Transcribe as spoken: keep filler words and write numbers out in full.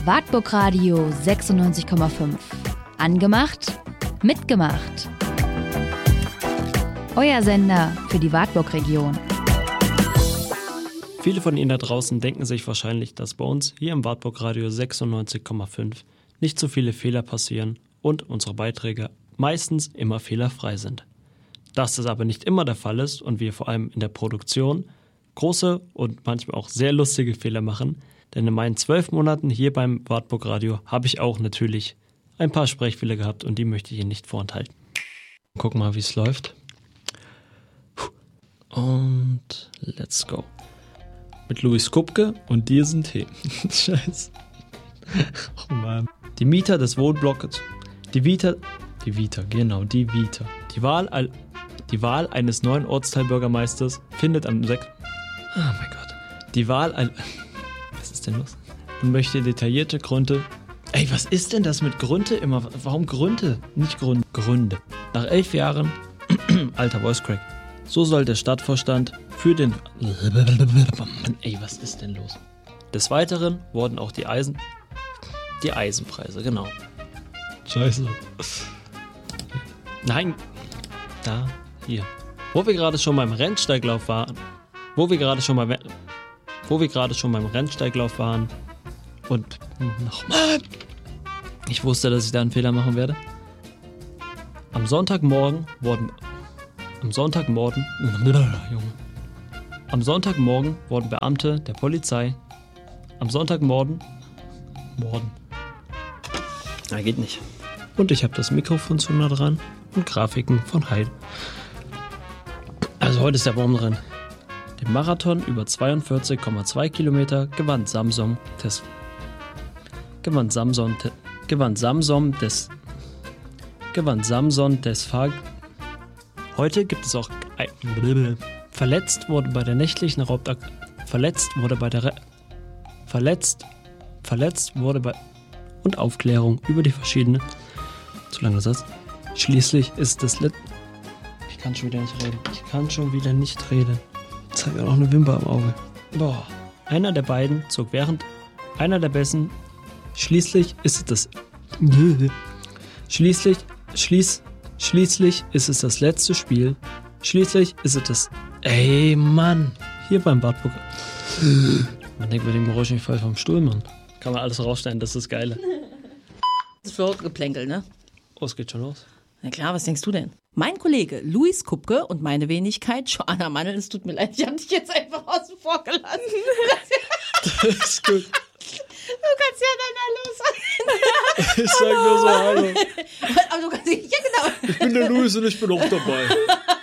Wartburg Radio sechsundneunzig Komma fünf. Angemacht, mitgemacht. Euer Sender für die Wartburg-Region. Viele von Ihnen da draußen denken sich wahrscheinlich, dass bei uns hier im Wartburg Radio sechsundneunzig Komma fünf nicht so viele Fehler passieren und unsere Beiträge meistens immer fehlerfrei sind. Dass das aber nicht immer der Fall ist und wir vor allem in der Produktion große und manchmal auch sehr lustige Fehler machen, denn in meinen zwölf Monaten hier beim Wartburg Radio habe ich auch natürlich ein paar Sprechfehler gehabt und die möchte ich Ihnen nicht vorenthalten. Gucken mal, wie es läuft. Und let's go. Mit Louis Kupke und diesen Tee. Scheiße. Oh Mann. Die Mieter des Wohnblocks. Die Vita. Die Vita, genau, die Vita. Die Wahl, die Wahl eines neuen Ortsteilbürgermeisters findet am sechsten Oh mein Gott. Die Wahl ein. Was ist denn los? Und möchte detaillierte Gründe. Ey, was ist denn das mit Gründe immer? Warum Gründe? Nicht Gründe. Gründe. Nach elf Jahren. Alter Voice Crack. So soll der Stadtvorstand für den. Ey, was ist denn los? Des Weiteren wurden auch die Eisen. Die Eisenpreise, genau. Scheiße. Nein. Da, hier. Wo wir gerade schon beim Rennsteiglauf waren. Wo wir gerade schon mal. Wo wir gerade schon beim Rennsteiglauf waren. Und nochmal. Ich wusste, dass ich da einen Fehler machen werde. Am Sonntagmorgen wurden. Am Sonntagmorgen. Junge. Am Sonntagmorgen wurden Beamte der Polizei. Am Sonntagmorgen. Morden. Na, geht nicht. Und ich habe das Mikrofon zu nah dran und Grafiken von Heide. Also heute ist der Baumrennen. Den Marathon über zweiundvierzig Komma zwei Kilometer gewann Samsung des gewann Samsung te, gewann Samsung des gewann Samsung des Fahr Heute gibt es auch ein, verletzt wurde bei der nächtlichen Raubaktion verletzt wurde bei der Re, verletzt verletzt wurde bei und Aufklärung über die verschiedenen zu langer Satz. Schließlich ist das Let Ich kann schon wieder nicht reden. Ich kann schon wieder nicht reden. Jetzt habe ich auch eine Wimper am Auge. Boah. Einer der beiden zog während einer der besten. Schließlich ist es das. Schließlich, schließ, schließlich ist es das letzte Spiel. Schließlich ist es das. Ey, Mann. Hier beim Wartburg. Man denkt bei dem Geräusch nicht voll vom Stuhl, Mann. Kann man alles rausschneiden, das ist das Geile. Das ist für Geplänkel, ne? Oh, es geht schon los. Na klar, was denkst du denn? Mein Kollege Louis Kupke und meine Wenigkeit Joanna Mandl, es tut mir leid, ich habe dich jetzt einfach außen vor gelassen. Das ist gut. Du kannst ja dann da los. Ich sag nur so Hallo. Aber du kannst ja, genau. Ich bin der Louis und ich bin auch dabei.